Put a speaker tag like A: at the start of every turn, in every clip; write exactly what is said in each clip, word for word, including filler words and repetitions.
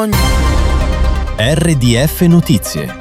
A: sogno.
B: R D F Notizie.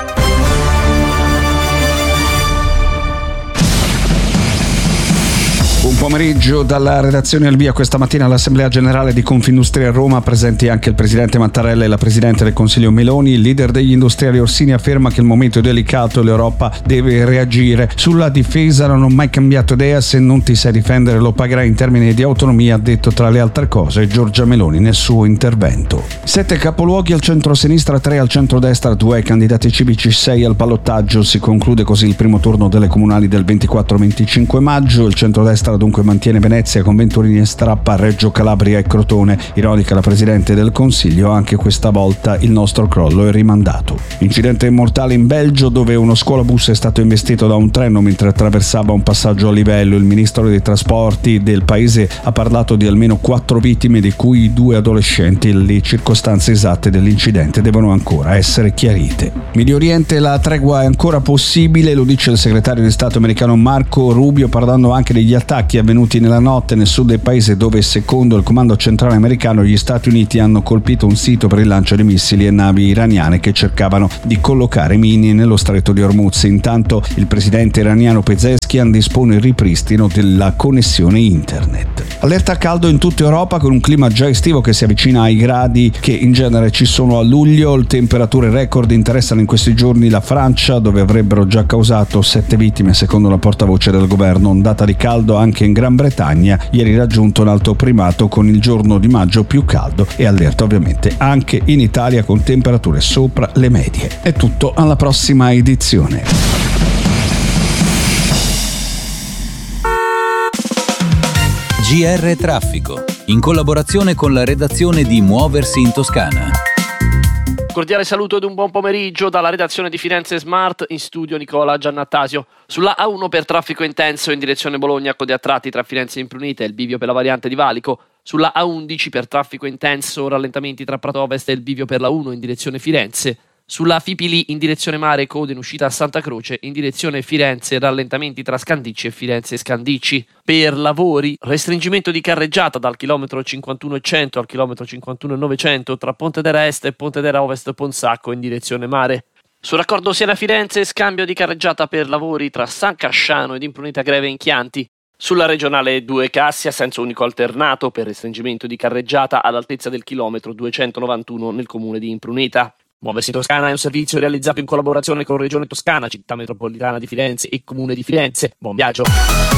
C: Buon pomeriggio dalla redazione. Al via questa mattina all'Assemblea Generale di Confindustria a Roma, presenti anche il Presidente Mattarella e la Presidente del Consiglio Meloni. Il leader degli industriali Orsini afferma che il momento è delicato e l'Europa deve reagire. Sulla difesa non ho mai cambiato idea, se non ti sai difendere lo pagherai in termini di autonomia, ha detto tra le altre cose Giorgia Meloni nel suo intervento. Sette capoluoghi al centro-sinistra, tre al centro-destra, due ai candidati civici, sei al ballottaggio. Si conclude così il primo turno delle comunali del ventiquattro venticinque maggio. Il centro-destra dunque mantiene Venezia con Venturini e Strappa, Reggio Calabria e Crotone. Ironica la Presidente del Consiglio, anche questa volta il nostro crollo è rimandato. Incidente mortale in Belgio, dove uno scuolabus è stato investito da un treno mentre attraversava un passaggio a livello. Il ministro dei trasporti del paese ha parlato di almeno quattro vittime, di cui due adolescenti. Le circostanze esatte dell'incidente devono ancora essere chiarite. Medio Oriente, la tregua è ancora possibile, lo dice il segretario di Stato americano Marco Rubio, parlando anche degli attacchi avvenuti nella notte nel sud del paese, dove secondo il comando centrale americano gli Stati Uniti hanno colpito un sito per il lancio di missili e navi iraniane che cercavano di collocare mine nello stretto di Hormuz. Intanto il presidente iraniano Pezeshkian dispone il ripristino della connessione internet. Allerta caldo in tutta Europa, con un clima già estivo che si avvicina ai gradi che in genere ci sono a luglio. Le temperature record interessano in questi giorni la Francia, dove avrebbero già causato sette vittime secondo la portavoce del governo. Ondata di caldo anche in Gran Bretagna, ieri raggiunto un alto primato con il giorno di maggio più caldo, e allerta ovviamente anche in Italia con temperature sopra le medie. È tutto, alla prossima edizione.
B: G R Traffico, in collaborazione con la redazione di Muoversi in Toscana.
D: Cordiale saluto ed un buon pomeriggio dalla redazione di Firenze Smart, in studio Nicola Giannattasio. Sulla A uno per traffico intenso in direzione Bologna, code a tratti tra Firenze e Imprunita e il bivio per la variante di Valico. Sulla A undici per traffico intenso, rallentamenti tra Prato Ovest e il bivio per la uno in direzione Firenze. Sulla Fipili in direzione mare, code in uscita a Santa Croce, in direzione Firenze, rallentamenti tra Scandicci e Firenze Scandicci. Per lavori, restringimento di carreggiata dal chilometro cinquantuno e cento al chilometro cinquantuno e novecento tra Pontedera Est e Pontedera Ovest Ponsacco in direzione mare. Sul raccordo Siena-Firenze, scambio di carreggiata per lavori tra San Casciano ed Imprunita Greve in Chianti. Sulla regionale due Cassia, senso unico alternato per restringimento di carreggiata all'altezza del chilometro duecentonovantuno nel comune di Imprunita. Muoversi in Toscana è un servizio realizzato in collaborazione con Regione Toscana, Città Metropolitana di Firenze e Comune di Firenze. Buon viaggio!